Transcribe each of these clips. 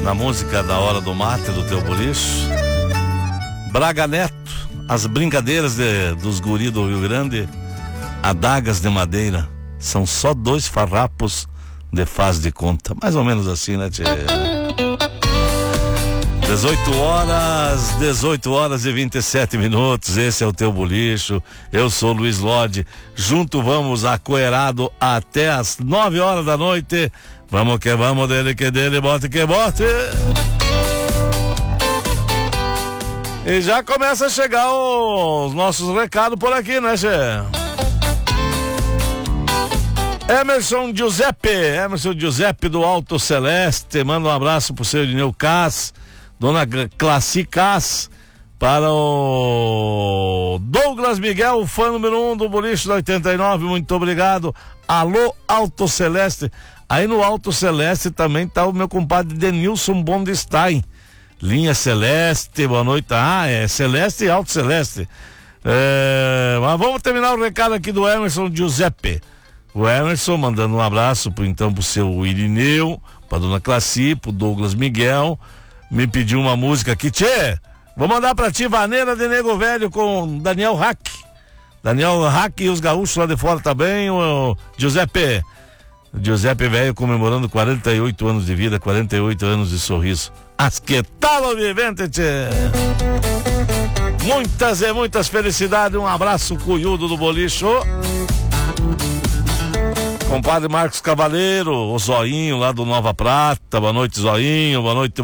Na música da Hora do Mate do teu bolicho. Braga Neto, as brincadeiras dos guri do Rio Grande, adagas de madeira, são só 2 farrapos de faz de conta. Mais ou menos assim, né, tchê? 18 horas e 27 minutos, esse é o teu bolicho, eu sou Luiz Lodi, junto vamos acoerado até as 9 horas da noite, vamos que vamos, dele que dele, bote que bote. E já começa a chegar os nossos recados por aqui, né, Che? Emerson Giuseppe do Alto Celeste, manda um abraço pro seu Irineu Cass, Dona Classi Cass, para o Douglas Miguel, fã número 1 do Boliche da 89, muito obrigado. Alô, Alto Celeste. Aí no Alto Celeste também tá o meu compadre Denilson Bondestein. Linha Celeste, boa noite. Ah, é Celeste e Alto Celeste. Mas vamos terminar o recado aqui do Emerson Giuseppe. O Emerson mandando um abraço pro seu Irineu, pra Dona Classi, pro Douglas Miguel. Me pediu uma música aqui, tchê, vou mandar pra ti Vaneira de Nego Velho com Daniel Hack e os gaúchos lá de fora também, o Giuseppe velho comemorando 48 anos de vida, 48 anos de sorriso. Asquetalo vivente, tchê. Muitas felicidades, um abraço cunhudo do bolicho. Compadre Marcos Cavaleiro, o Zoinho lá do Nova Prata, boa noite Zoinho, boa noite.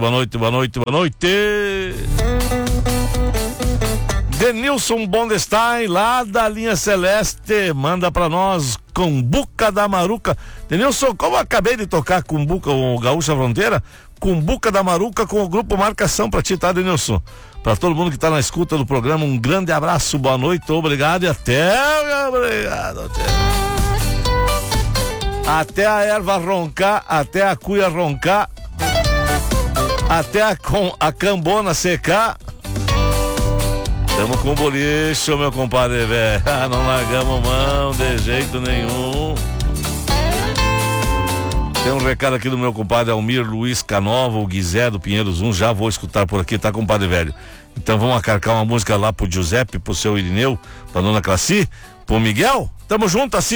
Denilson Bondestein, lá da Linha Celeste, manda pra nós Cumbuca da Maruca. Denilson, como eu acabei de tocar Cumbuca, o Gaúcha Fronteira, Cumbuca da Maruca com o grupo Marcação pra ti, tá, Denilson? Pra todo mundo que tá na escuta do programa, um grande abraço, boa noite, obrigado e obrigado. Até a erva roncar, até a cuia roncar, até a cambona secar. Tamo com bolicho, meu compadre velho. Não largamos mão de jeito nenhum. Tem um recado aqui do meu compadre Almir Luiz Canova, o Guizé do Pinheiros 1. Já vou escutar por aqui, tá, compadre velho? Então vamos acarcar uma música lá pro Giuseppe, pro seu Irineu, pra Dona Classi, pro Miguel. Tamo junto assim.